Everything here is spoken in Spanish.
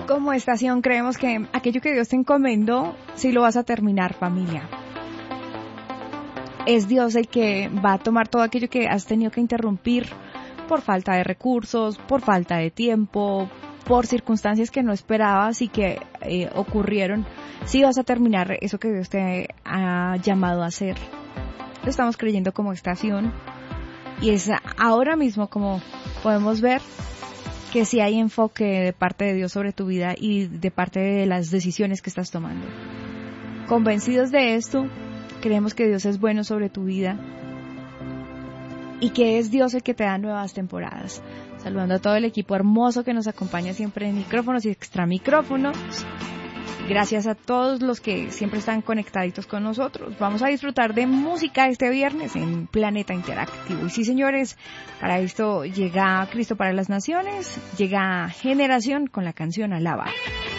Como estación creemos que aquello que Dios te encomendó, sí lo vas a terminar, familia. Es Dios el que va a tomar todo aquello que has tenido que interrumpir por falta de recursos, por falta de tiempo, por circunstancias que no esperabas y que ocurrieron. Sí vas a terminar eso que Dios te ha llamado a hacer. Lo estamos creyendo como estación y es ahora mismo como podemos ver que sí hay enfoque de parte de Dios sobre tu vida y de parte de las decisiones que estás tomando. Convencidos de esto, creemos que Dios es bueno sobre tu vida y que es Dios el que te da nuevas temporadas. Saludando a todo el equipo hermoso que nos acompaña siempre en micrófonos y extra micrófonos. Gracias a todos los que siempre están conectaditos con nosotros. Vamos a disfrutar de música este viernes en Planeta Interactivo. Y sí, señores, para esto llega Cristo para las Naciones, llega Generación con la canción Alaba.